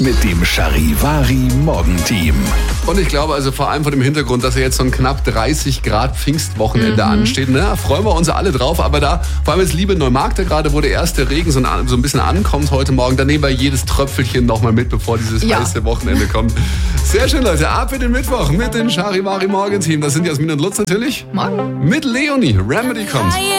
mit dem Charivari Morgenteam. Und ich glaube also vor allem vor dem Hintergrund, dass ja jetzt so ein knapp 30 Grad Pfingstwochenende ansteht, ne, freuen wir uns alle drauf. Aber da, vor allem jetzt liebe Neumarkter gerade, wo der erste Regen so ein bisschen ankommt heute Morgen, da nehmen wir jedes Tröpfelchen nochmal mit, bevor dieses heiße Wochenende kommt. Sehr schön, Leute. Ab in den Mittwoch mit dem Charivari Morgenteam. Das sind Jasmin und Lutz natürlich. Morgen. Mit Leonie. Remedy kommt.